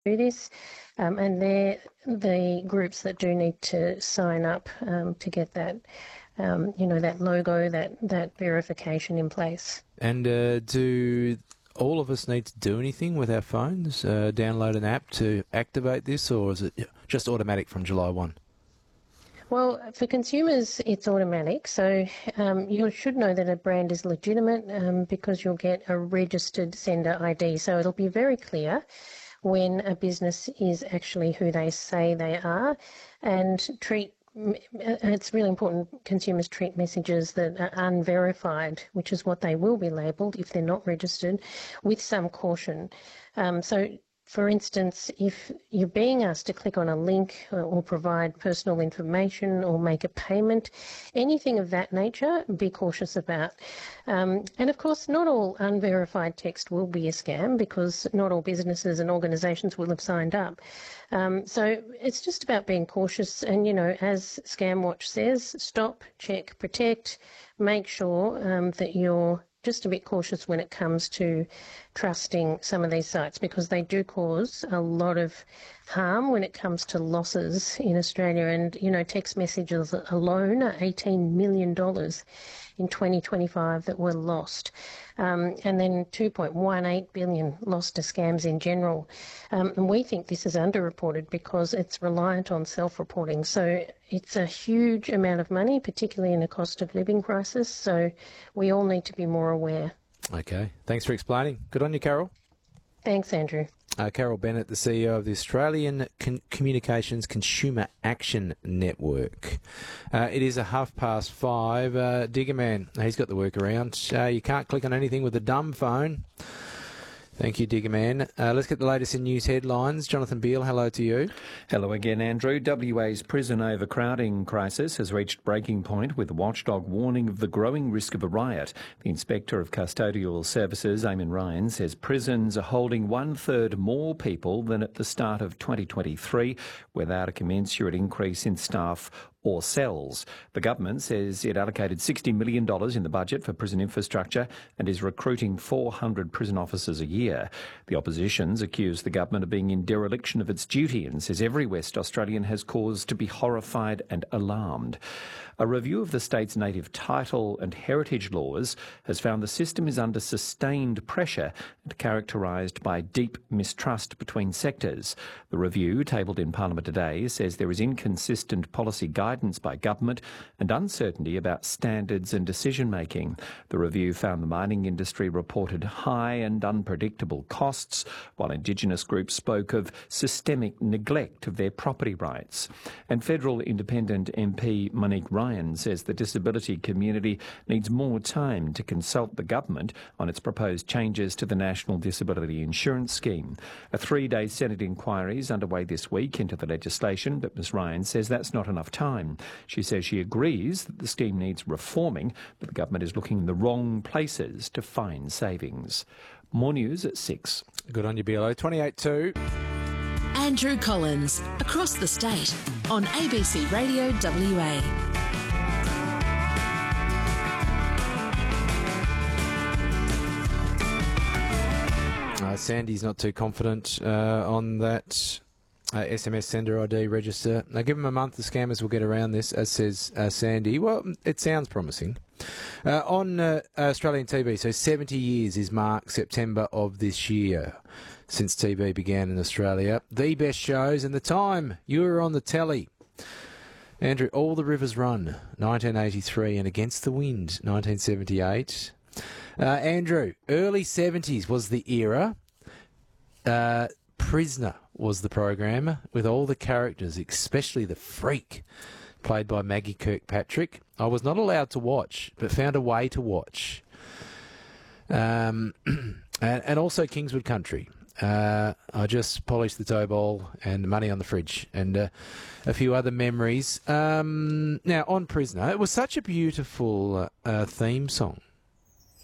do this, and they're the groups that do need to sign up to get that, that logo, that verification in place. And do all of us need to do anything with our phones, download an app to activate this, or is it just automatic from July 1? Well, for consumers, it's automatic. So you should know that a brand is legitimate because you'll get a registered sender ID. So it'll be very clear when a business is actually who they say they are, and it's really important consumers treat messages that are unverified, which is what they will be labelled if they're not registered, with some caution. So, for instance, if you're being asked to click on a link or provide personal information or make a payment, anything of that nature, be cautious about. And of course, not all unverified text will be a scam because not all businesses and organisations will have signed up. So it's just about being cautious and, as ScamWatch says, stop, check, protect, make sure that you're just a bit cautious when it comes to trusting some of these sites because they do cause a lot of harm when it comes to losses in Australia. And, text messages alone are $18 million in 2025 that were lost. And then 2.18 billion lost to scams in general. And we think this is underreported because it's reliant on self-reporting. So it's a huge amount of money, particularly in a cost of living crisis. So we all need to be more aware. Okay. Thanks for explaining. Good on you, Carol. Thanks, Andrew. Carol Bennett, the CEO of the Australian Communications Consumer Action Network. It is 5:30. Digger Man, he's got the workaround. You can't click on anything with a dumb phone. Thank you, Digger Man. Let's get the latest in news headlines. Jonathan Beale, hello to you. Hello again, Andrew. WA's prison overcrowding crisis has reached breaking point with Watchdog warning of the growing risk of a riot. The Inspector of Custodial Services, Eamon Ryan, says prisons are holding 1/3 more people than at the start of 2023 without a commensurate increase in staff or cells. The government says it allocated $60 million in the budget for prison infrastructure and is recruiting 400 prison officers a year. The opposition's accused the government of being in dereliction of its duty and says every West Australian has cause to be horrified and alarmed. A review of the state's native title and heritage laws has found the system is under sustained pressure and characterised by deep mistrust between sectors. The review, tabled in Parliament today, says there is inconsistent policy guidance by government and uncertainty about standards and decision-making. The review found the mining industry reported high and unpredictable costs, while Indigenous groups spoke of systemic neglect of their property rights. And federal independent MP Monique Ryan says the disability community needs more time to consult the government on its proposed changes to the National Disability Insurance Scheme. A 3-day Senate inquiry is underway this week into the legislation, but Ms Ryan says that's not enough time. She says she agrees that the scheme needs reforming, but the government is looking in the wrong places to find savings. More news at 6. Good on you, BLO. 28-2. Andrew Collins, across the state, on ABC Radio WA. Sandy's not too confident on that SMS sender ID register. Now, give them a month, the scammers will get around this, as says Sandy. Well, it sounds promising. On Australian TV, so 70 years is marked September of this year since TV began in Australia. The best shows and the time you were on the telly. Andrew, All the Rivers Run, 1983, and Against the Wind, 1978. Andrew, early 70s was the era. Prisoner was the program with all the characters, especially the freak, played by Maggie Kirkpatrick. I was not allowed to watch, but found a way to watch. And also Kingswood Country. I just polished the toe bowl and Money on the Fridge and a few other memories. Now, on Prisoner, it was such a beautiful theme song.